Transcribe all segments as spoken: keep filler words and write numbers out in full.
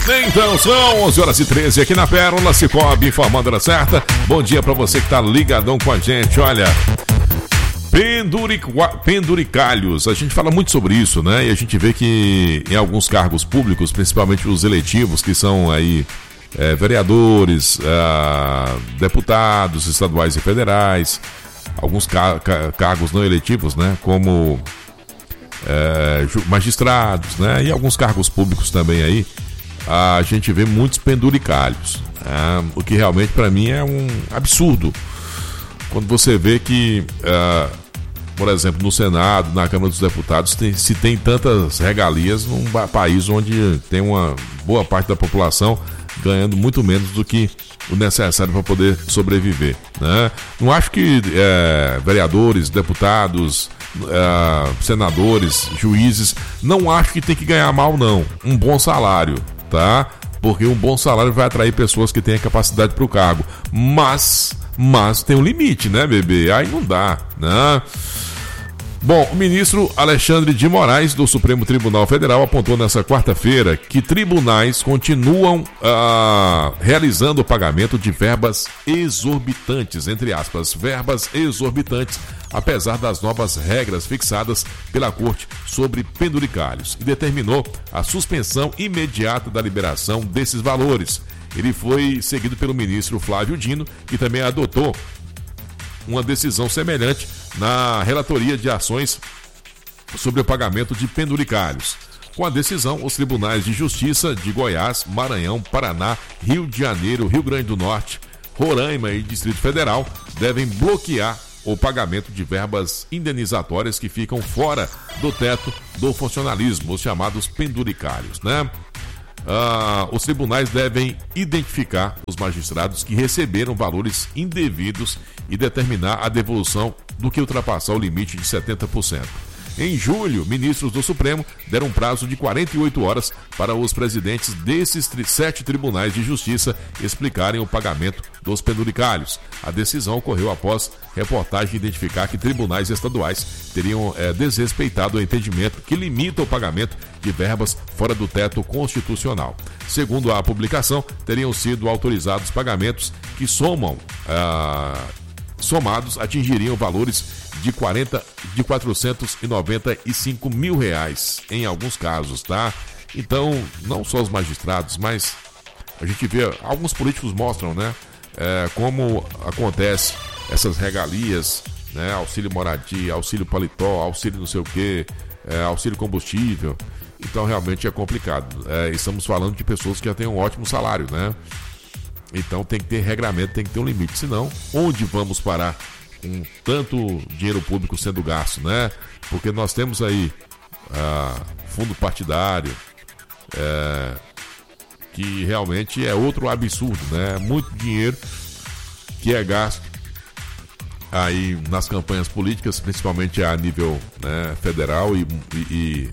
Então são onze horas e treze aqui na Pérola, Cicobi informando a hora certa. Bom dia para você que tá ligadão com a gente. Olha, penduric... penduricalhos, a gente fala muito sobre isso, né? E a gente vê que em alguns cargos públicos, principalmente os eletivos, que são aí é, vereadores, é, deputados estaduais e federais, alguns car- car- cargos não eletivos, né? Como é, magistrados, né? E alguns cargos públicos também aí. A gente vê muitos penduricalhos, né? O que realmente para mim é um absurdo. Quando você vê que, uh, por exemplo, no Senado, na Câmara dos Deputados, tem, se tem tantas regalias num país onde tem uma boa parte da população ganhando muito menos do que o necessário para poder sobreviver, né? Não acho que é, vereadores, deputados, é, senadores, juízes, não acho que tem que ganhar mal, não. Um bom salário, tá? Porque um bom salário vai atrair pessoas que têm a capacidade para o cargo. Mas, mas tem um limite, né, bebê? Aí não dá, né? Bom, o ministro Alexandre de Moraes, do Supremo Tribunal Federal, apontou nessa quarta-feira que tribunais continuam ah, realizando o pagamento de verbas exorbitantes, entre aspas, verbas exorbitantes, apesar das novas regras fixadas pela Corte sobre penduricalhos, e determinou a suspensão imediata da liberação desses valores. Ele foi seguido pelo ministro Flávio Dino, que também adotou uma decisão semelhante na relatoria de ações sobre o pagamento de penduricalhos. Com a decisão, os tribunais de justiça de Goiás, Maranhão, Paraná, Rio de Janeiro, Rio Grande do Norte, Roraima e Distrito Federal devem bloquear o pagamento de verbas indenizatórias que ficam fora do teto do funcionalismo, os chamados penduricalhos, né? Ah, os tribunais devem identificar os magistrados que receberam valores indevidos e determinar a devolução do que ultrapassar o limite de setenta por cento. Em julho, ministros do Supremo deram um prazo de quarenta e oito horas para os presidentes desses tri- sete tribunais de justiça explicarem o pagamento dos penduricalhos. A decisão ocorreu após reportagem identificar que tribunais estaduais teriam é, desrespeitado o entendimento que limita o pagamento de verbas fora do teto constitucional. Segundo a publicação, teriam sido autorizados pagamentos que somam, ah, somados atingiriam valores de, quarenta, de quatrocentos e noventa e cinco mil reais em alguns casos, tá? Então, não só os magistrados, mas a gente vê, alguns políticos mostram, né, é, como acontece essas regalias, né, auxílio moradia, auxílio paletó, auxílio não sei o quê, é, auxílio combustível. Então, realmente é complicado. É, estamos falando de pessoas que já têm um ótimo salário, né? Então, tem que ter regramento, tem que ter um limite. Senão, onde vamos parar com tanto dinheiro público sendo gasto, né? Porque nós temos aí ah, fundo partidário, é, que realmente é outro absurdo, né? Muito dinheiro que é gasto aí nas campanhas políticas, principalmente a nível, né, federal e, e,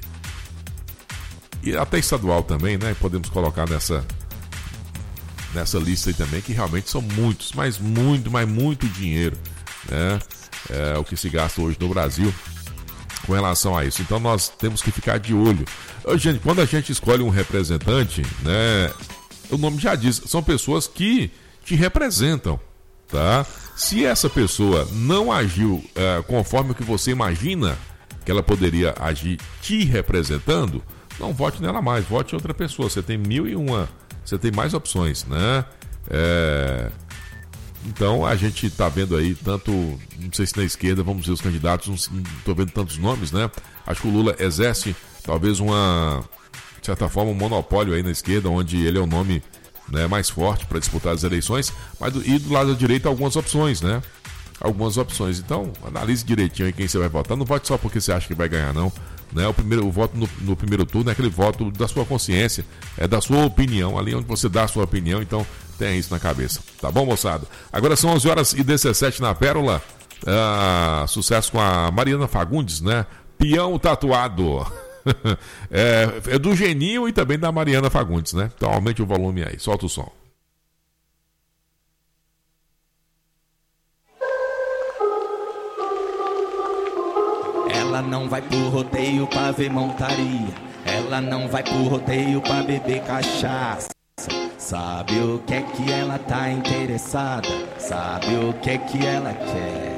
e até estadual também, né? Podemos colocar nessa nessa lista aí também, que realmente são muitos, mas muito, mas muito dinheiro, né? É o que se gasta hoje no Brasil com relação a isso. Então nós temos que ficar de olho. Gente, quando a gente escolhe um representante, né, o nome já diz, são pessoas que te representam, tá? Se essa pessoa não agiu é, conforme o que você imagina que ela poderia agir te representando, não vote nela mais, vote em outra pessoa. Você tem mil e uma, você tem mais opções, né? É... Então a gente está vendo aí tanto, não sei se na esquerda, vamos ver os candidatos, não estou vendo tantos nomes, né? Acho que o Lula exerce talvez uma, de certa forma, um monopólio aí na esquerda, onde ele é o nome, né, mais forte para disputar as eleições, mas do, e do lado da direita algumas opções, né? Algumas opções. Então analise direitinho aí quem você vai votar. Não vote só porque você acha que vai ganhar, não. Né? O, primeiro, o voto no, no primeiro turno é aquele voto da sua consciência, é da sua opinião, ali onde você dá a sua opinião, então tenha isso na cabeça. Tá bom, moçada? Agora são onze horas e dezessete na Pérola. Ah, sucesso com a Mariana Fagundes, né? Peão Tatuado. é, é do Geninho e também da Mariana Fagundes, né? Então aumente o volume aí, solta o som. Ela não vai pro rodeio pra ver montaria. Ela ela não vai pro rodeio pra beber cachaça. Sabe o que é que ela tá interessada? Sabe o que é que ela quer?